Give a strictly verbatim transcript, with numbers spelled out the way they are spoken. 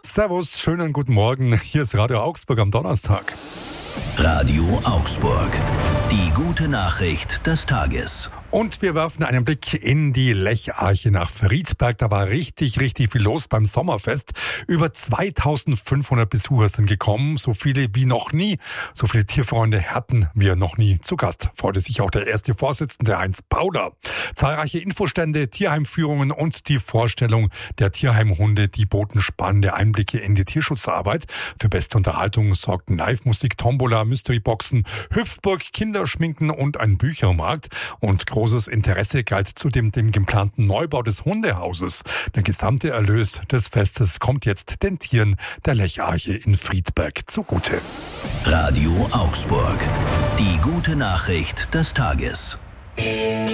Servus, schönen guten Morgen. Hier ist Radio Augsburg am Donnerstag. Radio Augsburg. Die gute Nachricht des Tages. Und wir werfen einen Blick in die Lecharche nach Friedberg. Da war richtig, richtig viel los beim Sommerfest. Über zweitausendfünfhundert Besucher sind gekommen. So viele wie noch nie. So viele Tierfreunde hatten wir noch nie zu Gast. Freute sich auch der erste Vorsitzende Heinz Pauder. Zahlreiche Infostände, Tierheimführungen und die Vorstellung der Tierheimhunde, die boten spannende Einblicke in die Tierschutzarbeit. Für beste Unterhaltung sorgten Live-Musik, Tombola, Mysteryboxen, Hüpfburg, Kinderschminken und ein Büchermarkt. Und großes Interesse galt zudem dem geplanten Neubau des Hundehauses. Der gesamte Erlös des Festes kommt jetzt den Tieren der Lecharche in Friedberg zugute. Radio Augsburg. Die gute Nachricht des Tages.